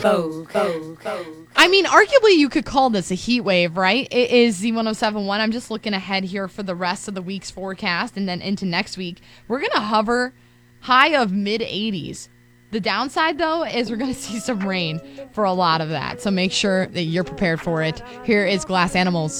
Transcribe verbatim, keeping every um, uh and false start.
I mean, arguably you could call this a heat wave, right? It is Z one oh seven point one. I'm just looking ahead here for the rest of the week's forecast and then into next week. We're going to hover high of mid eighties. The downside, though, is we're going to see some rain for a lot of that. So make sure that you're prepared for it. Here is Glass Animals.